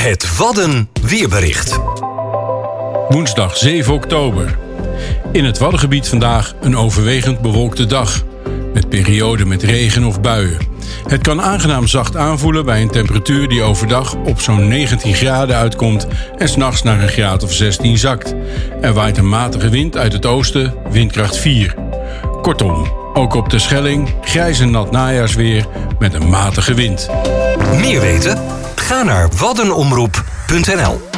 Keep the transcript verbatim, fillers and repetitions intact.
Het Wadden weerbericht. Woensdag zeven oktober. In het Waddengebied vandaag een overwegend bewolkte dag. Met perioden met regen of buien. Het kan aangenaam zacht aanvoelen bij een temperatuur die overdag op zo'n negentien graden uitkomt en 's nachts naar een graad of zestien zakt. Er waait een matige wind uit het oosten, windkracht vier. Kortom, ook op de Schelling grijs en nat najaarsweer met een matige wind. Meer weten? Ga naar waddenomroep punt n l.